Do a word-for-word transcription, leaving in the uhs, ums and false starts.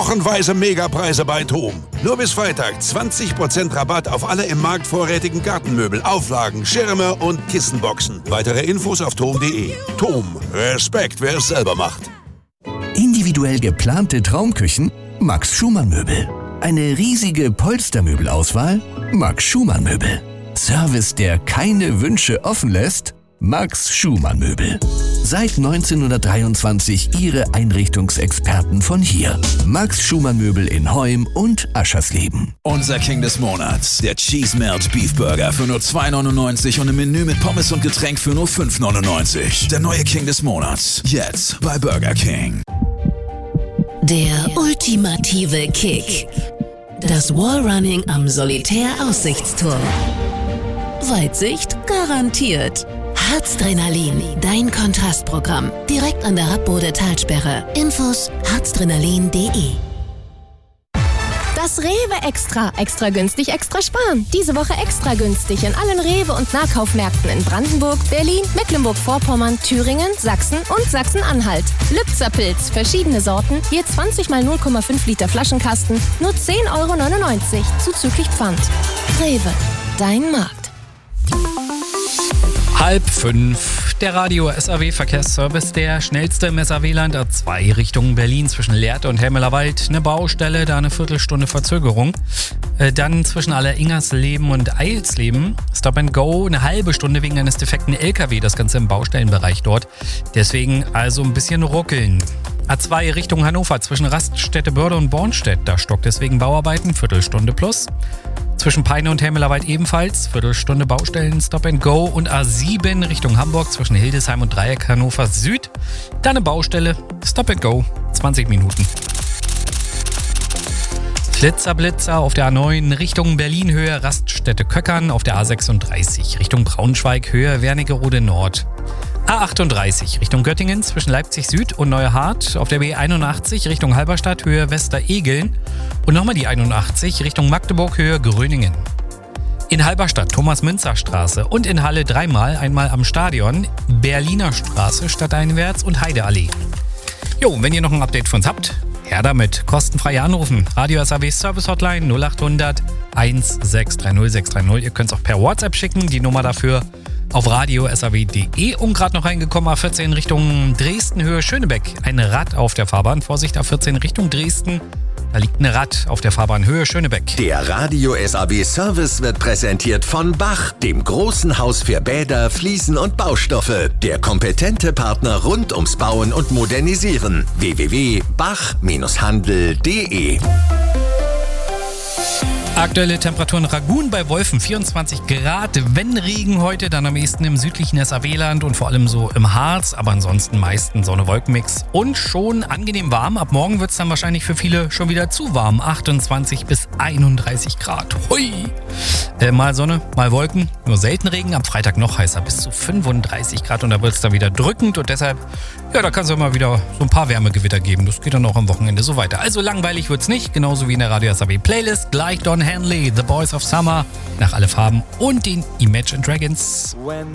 Wochenweise Megapreise bei TOM. Nur bis Freitag zwanzig Prozent Rabatt auf alle im Markt vorrätigen Gartenmöbel, Auflagen, Schirme und Kissenboxen. Weitere Infos auf tom punkt de. TOM. Respekt, wer es selber macht. Individuell geplante Traumküchen? Max Schumann Möbel. Eine riesige Polstermöbelauswahl? Max Schumann Möbel. Service, der keine Wünsche offen lässt? Max Schumann Möbel. Seit neunzehnhundertdreiundzwanzig Ihre Einrichtungsexperten von hier. Max Schumann Möbel in Heum und Aschersleben. Unser King des Monats, der Cheese Melt Beef Burger für nur zwei neunundneunzig und ein Menü mit Pommes und Getränk für nur fünf neunundneunzig. Der neue King des Monats, jetzt bei Burger King. Der ultimative Kick. Das Wallrunning am Solitär-Aussichtsturm. Weitsicht garantiert. Harzdrenalin, dein Kontrastprogramm. Direkt an der Radbode Talsperre. Infos harzdrenalin punkt de. Das Rewe Extra. Extra günstig, extra sparen. Diese Woche extra günstig in allen Rewe- und Nahkaufmärkten in Brandenburg, Berlin, Mecklenburg-Vorpommern, Thüringen, Sachsen und Sachsen-Anhalt. Lübzer-Pilz, verschiedene Sorten, je zwanzig mal null Komma fünf Liter Flaschenkasten, nur zehn Euro neunundneunzig, zuzüglich Pfand. Rewe, dein Markt. Halb fünf. Der Radio S A W-Verkehrsservice, der schnellste im S A W-Land, A zwei Richtung Berlin zwischen Lehrte und Helmelerwald. Eine Baustelle, da eine Viertelstunde Verzögerung. Äh, dann zwischen Alleringersleben und Eilsleben. Stop and Go, eine halbe Stunde wegen eines defekten L K W, das Ganze im Baustellenbereich dort. Deswegen also ein bisschen ruckeln. A zwei Richtung Hannover zwischen Raststätte Börde und Bornstedt. Da stockt deswegen Bauarbeiten, Viertelstunde plus. Zwischen Peine und Helmelerwald ebenfalls, Viertelstunde Baustellen, Stop and Go. Und A sieben Richtung Hamburg zwischen Hildesheim und Dreieck Hannover Süd. Dann eine Baustelle, Stop and Go, zwanzig Minuten. Flitzer, Blitzer auf der A neun Richtung Berlin Höhe Raststätte Köckern, auf der A sechsunddreißig Richtung Braunschweig Höhe Wernigerode Nord. A achtunddreißig Richtung Göttingen zwischen Leipzig Süd und Neuhardt, auf der B einundachtzig Richtung Halberstadt Höhe Westeregeln und nochmal die einundachtzig Richtung Magdeburg Höhe Gröningen. In Halberstadt Thomas-Münzer-Straße und in Halle dreimal, einmal am Stadion, Berliner Straße stadteinwärts und Heideallee. Jo, wenn ihr noch ein Update für uns habt, her damit. Kostenfrei anrufen. Radio S A W Service Hotline null achthundert sechs drei null sechs drei null. Ihr könnt es auch per WhatsApp schicken. Die Nummer dafür auf radio s a w punkt de. Und gerade noch reingekommen, A vierzehn Richtung Dresden Höhe Schönebeck. Ein Rad auf der Fahrbahn. Vorsicht, A vierzehn Richtung Dresden. Da liegt ein Rad auf der Fahrbahn Höhe Schönebeck. Der Radio S A W Service wird präsentiert von Bach, dem großen Haus für Bäder, Fliesen und Baustoffe. Der kompetente Partner rund ums Bauen und Modernisieren. w w w punkt bach handel punkt de. Aktuelle Temperaturen Ragun bei Wolfen vierundzwanzig Grad, wenn Regen heute, dann am ehesten im südlichen S A W-Land und vor allem so im Harz, aber ansonsten meistens Sonne-Wolkenmix und schon angenehm warm. Ab morgen wird es dann wahrscheinlich für viele schon wieder zu warm, achtundzwanzig bis einunddreißig Grad. Hui! Äh, mal Sonne, mal Wolken, nur selten Regen, am Freitag noch heißer, bis zu fünfunddreißig Grad und da wird es dann wieder drückend und deshalb, ja, da kann es immer wieder so ein paar Wärmegewitter geben. Das geht dann auch am Wochenende so weiter. Also langweilig wird es nicht, genauso wie in der Radio S A W Playlist. Gleich Don Henley, The Boys of Summer, nach Alle Farben und den Imagine Dragons. When